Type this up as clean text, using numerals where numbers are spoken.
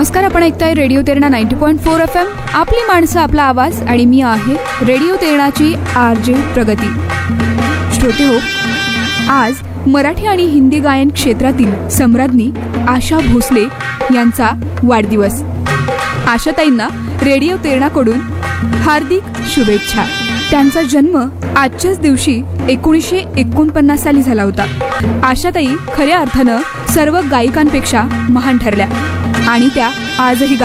नमस्कार, आपण ऐकताय रेडिओ तेरणा 90.4 FM. आपली माणसं, आपला आवाज. आणि मी आहे रेडिओ तेरणाची RJ प्रगती. श्रोते हो, आज मराठी आणि हिंदी गायन क्षेत्रातील सम्राज्ञी आशा भोसले यांचा वाढदिवस. आशाताईंना रेडिओ तेरणाकडून हार्दिक शुभेच्छा. त्यांचा जन्म आजच्याच दिवशी 1949 साली झाला होता. आशाताई खऱ्या अर्थानं सर्व गायिकांपेक्षा महान ठरल्या आणि त्या आजही